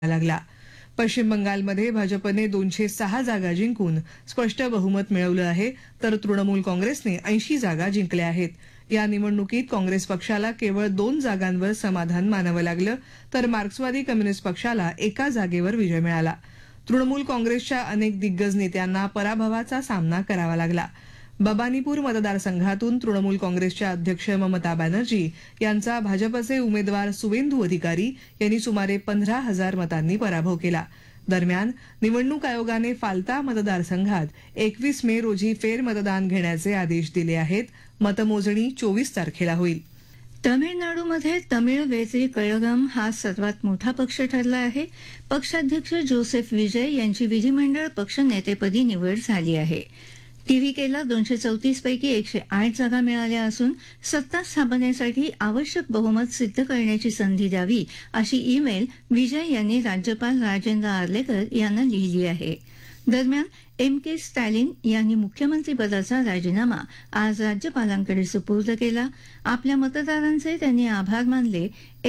लागला। पश्चिम बंगालमध्ये भाजपने 206 जागा जिंकून स्पष्ट बहुमत मिळवलं आहे, तर तृणमूल काँग्रेसने 80 जागा जिंकल्या आहेत। या निवडणुकीत काँग्रेस पक्षाला केवळ 2 जागांवर समाधान मानावं लागलं, तर मार्क्सवादी कम्युनिस्ट पक्षाला एका जागेवर विजय मिळाला। तृणमूल काँग्रेसच्या अनेक दिग्गज नेत्यांना पराभवाचा सामना करावा लागला। बबानीपूर मतदारसंघातून तृणमूल काँग्रेसच्या अध्यक्ष ममता बॅनर्जी यांचा भाजपचे उमेदवार सुवेंदू अधिकारी यांनी सुमारे 15,000 मतांनी पराभव केला। दरम्यान निवडणूक आयोगाने फाल्ता मतदारसंघात 21 मे रोजी फेरमतदान घेण्याचे आदेश दिले आहेत। मतमोजणी 24 तारखेला होईल। तमिळनाडूमध्ये तमिळ वेत्री कळगम हा सर्वात मोठा पक्ष ठरला आहे। पक्षाध्यक्ष जोसेफ विजय यांची विधिमंडळ पक्षनेतेपदी निवड झाली आहे। टीव्हीकेला 234 पैकी 108 जागा मिळाल्या असून सत्ता स्थापनेसाठी आवश्यक बहुमत सिद्ध करण्याची संधी द्यावी अशी ईमेल विजय यांनी राज्यपाल राजेंद्र आर्लेकर यांना लिहिली आहे। दरम्यान के स्टॅलिन यांनी मुख्यमंत्रीपदाचा राजीनामा आज राज्यपालांकडे सुपूर्द केला। आपल्या मतदारांचे त्यांनी आभार मानले।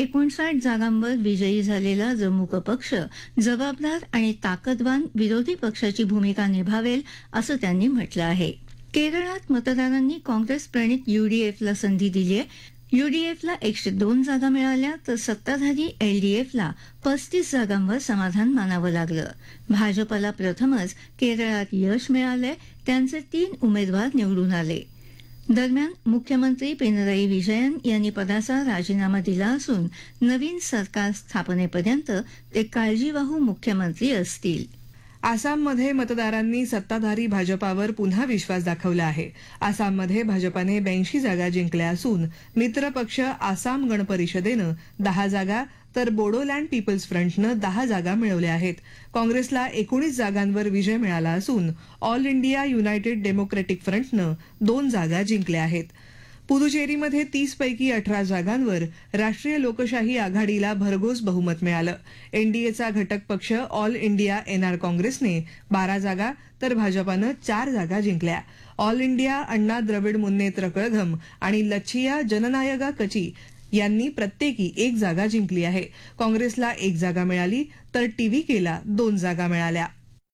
59 जागांवर विजयी झालेला द्रमुक पक्ष जबाबदार आणि ताकदवान विरोधी पक्षाची भूमिका निभावेल असं त्यांनी म्हटलं आहे। केरळात मतदारांनी काँग्रेस प्रणित यूडीएफला संधी दिली आहे। यूडीएफला 102 जागा मिळाल्या, तर सत्ताधारी एलडीएफला 35 जागांवर समाधान मानावं लागलं। भाजपला प्रथमच केरळात यश मिळालंय, त्यांचे 3 उमेदवार निवडून आले। दरम्यान मुख्यमंत्री पिनराई विजयन यांनी पदाचा राजीनामा दिला असून नवीन सरकार स्थापनेपर्यंत ते काळजीवाहू मुख्यमंत्री असतील। आसाममध्ये मतदारांनी सत्ताधारी भाजपावर पुन्हा विश्वास दाखवला आहे। आसाममध्ये भाजपाने 82 जागा जिंकल्या असून मित्र पक्ष आसाम गण परिषदेनं 10 जागा, तर बोडोलँड पीपल्स फ्रंटनं 10 जागा मिळवल्या आहेत। काँग्रेसला 19 जागांवर विजय मिळाला असून ऑल इंडिया युनायटेड डेमोक्रेटिक फ्रंटनं 2 जागा जिंकल्या आहेत। पुदुचेरीमध्ये 30 पैकी 18 जागांवर राष्ट्रीय लोकशाही आघाडीला भरघोस बहुमत मिळालं। एनडीएचा घटक पक्ष ऑल इंडिया एनआर काँग्रेसने 12 जागा, तर भाजपानं 4 जागा जिंकल्या। ऑल इंडिया अण्णा द्रविड मुन्नेत्र कळघम आणि लच्छिया जननायगा कची यांनी प्रत्येकी 1 जागा जिंकली आहे। काँग्रेसला 1 जागा मिळाली, तर टीव्हीकेला 2 जागा मिळाल्या।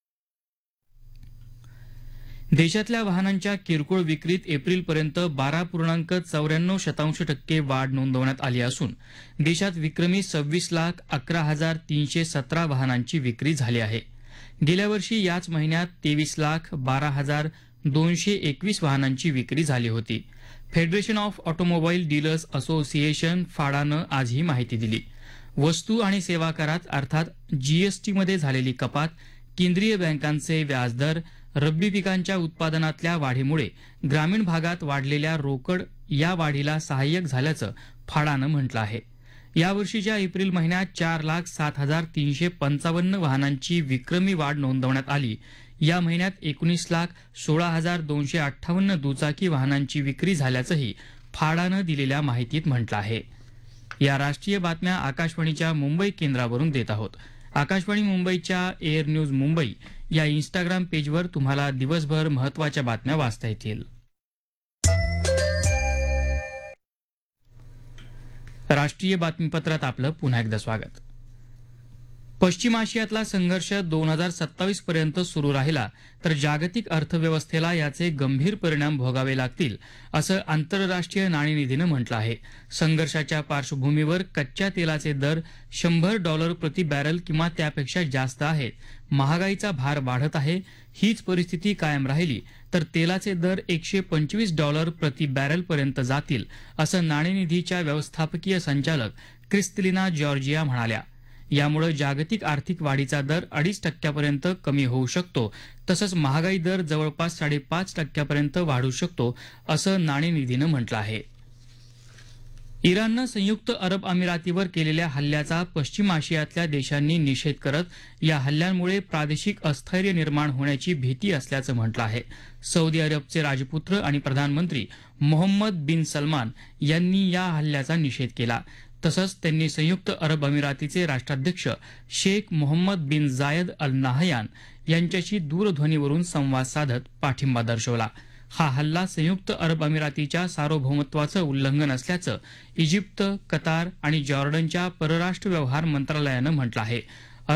देशातल्या वाहनांच्या किरकोळ विक्रीत एप्रिलपर्यंत 12.94% वाढ नोंदवण्यात आली असून देशात विक्रमी 26,11,317 वाहनांची विक्री झाली आहे। गेल्या वर्षी याच महिन्यात 23,12,221 वाहनांची विक्री झाली होती। Federation of automobile dealers association फाडानं आज ही माहिती दिली। वस्तू आणि सेवा करात अर्थात जीएसटीमध्ये झालेली कपात, केंद्रीय बँकांचे व्याजदर, रब्बी पिकांच्या उत्पादनातल्या वाढीमुळे ग्रामीण भागात वाढलेल्या रोकड या वाढीला सहाय्यक झाल्याचं फाडानं म्हटलं आहे। यावर्षीच्या एप्रिल महिन्यात 4,07,355 वाहनांची विक्रमी वाढ नोंदवण्यात आली। या महिन्यात 19,16,258 दुचाकी वाहनांची विक्री झाल्याचंही फाडानं दिलेल्या माहितीत म्हटलं आहे। या राष्ट्रीय बातम्या आकाशवाणीच्या मुंबई केंद्रावरून देत आहोत। आकाशवाणी मुंबईच्या एअर न्यूज मुंबई या इंस्टाग्राम पेजवर तुम्हाला दिवसभर महत्त्वाच्या बातम्या वाचता येतील। राष्ट्रीय बातमीपत्रात आपलं पुन्हा एकदा स्वागत। पश्चिम आशियातला संघर्ष 2027 पर्यंत सुरू राहिला तर जागतिक अर्थव्यवस्थेला याचे गंभीर परिणाम भोगावे लागतील असं आंतरराष्ट्रीय नाणेनिधीनं म्हटलं आहे। संघर्षाच्या पार्श्वभूमीवर कच्च्या तेलाचे दर $100 प्रति बॅरल किंवा त्यापेक्षा जास्त आहेत। महागाईचा भार वाढत आहे। हीच परिस्थिती कायम राहिली तर तेलाचे दर $125 प्रति बॅरल पर्यंत जातील असं नाणेनिधीच्या व्यवस्थापकीय संचालक क्रिस्टलिना जॉर्जिया म्हणाल्या। यामुळे जागतिक आर्थिक वाढीचा दर 2.5% कमी होऊ शकतो, तसंच महागाई दर जवळपास 5.5% वाढू शकतो असं नाणेनिधीनं म्हटलं आहे। इराणनं संयुक्त अरब अमिरातीवर केलेल्या हल्ल्याचा पश्चिम आशियातल्या देशांनी निषेध करत या हल्ल्यांमुळे प्रादेशिक अस्थैर्य निर्माण होण्याची भीती असल्याचं म्हटलं आहे। सौदी अरबचे राजपुत्र आणि प्रधानमंत्री मोहम्मद बिन सलमान यांनी या हल्ल्याचा निषेध केला। तसंच त्यांनी संयुक्त अरब अमिरातीचे राष्ट्राध्यक्ष शेख मोहम्मद बिन जायद अल नाहयान यांच्याशी दूरध्वनीवरून संवाद साधत पाठिंबा दर्शवला। हा हल्ला संयुक्त अरब अमिरातीच्या सार्वभौमत्वाचं उल्लंघन असल्याचं इजिप्त, कतार आणि जॉर्डनच्या परराष्ट्र व्यवहार मंत्रालयानं म्हटलं आहे।